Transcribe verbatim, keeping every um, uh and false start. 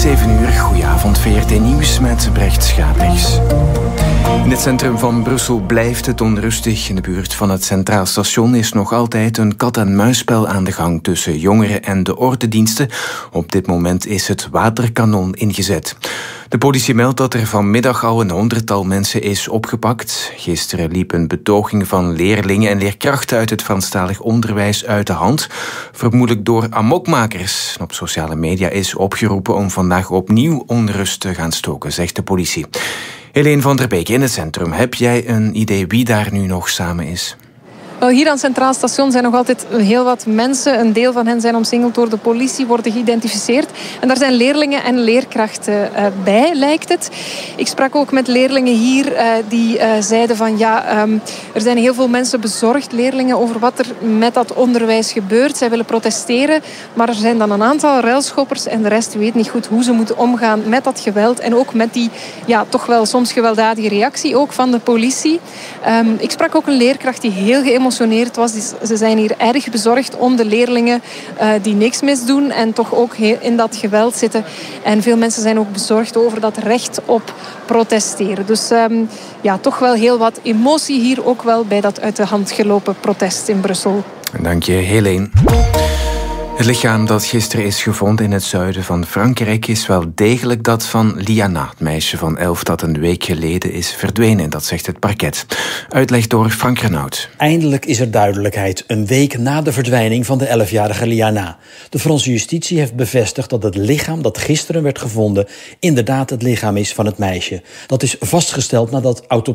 zeven uur, goedenavond, V R T Nieuws met Brecht Schapegs. In het centrum van Brussel blijft het onrustig. In de buurt van het Centraal Station is nog altijd een kat-en-muisspel aan de gang tussen jongeren en de ordendiensten. Op dit moment is het waterkanon ingezet. De politie meldt dat er vanmiddag al een honderdtal mensen is opgepakt. Gisteren liep een betoging van leerlingen en leerkrachten uit het Franstalig onderwijs uit de hand, vermoedelijk door amokmakers. Op sociale media is opgeroepen om vandaag opnieuw onrust te gaan stoken, zegt de politie. Helene van der Beek in het centrum. Heb jij een idee wie daar nu nog samen is? Wel, hier aan het Centraal Station zijn nog altijd heel wat mensen. Een deel van hen zijn omsingeld door de politie, worden geïdentificeerd. En daar zijn leerlingen en leerkrachten uh, bij, lijkt het. Ik sprak ook met leerlingen hier uh, die uh, zeiden van ja, um, er zijn heel veel mensen bezorgd, leerlingen, over wat er met dat onderwijs gebeurt. Zij willen protesteren, maar er zijn dan een aantal ruilschoppers en de rest weet niet goed hoe ze moeten omgaan met dat geweld en ook met die ja, toch wel soms gewelddadige reactie ook van de politie. Um, ik sprak ook een leerkracht die heel geëmotioneerd geëmotioneerd was. Ze zijn hier erg bezorgd om de leerlingen uh, die niks misdoen en toch ook in dat geweld zitten. En veel mensen zijn ook bezorgd over dat recht op protesteren. Dus um, ja, toch wel heel wat emotie hier ook wel bij dat uit de hand gelopen protest in Brussel. Dank je, Helene. Het lichaam dat gisteren is gevonden in het zuiden van Frankrijk is wel degelijk dat van Liana, het meisje van elf dat een week geleden is verdwenen. Dat zegt het parket. Uitleg door Frank Renaud. Eindelijk is er duidelijkheid, een week na de verdwijning van de elfjarige Liana. De Franse justitie heeft bevestigd dat het lichaam dat gisteren werd gevonden inderdaad het lichaam is van het meisje. Dat is vastgesteld nadat autopsie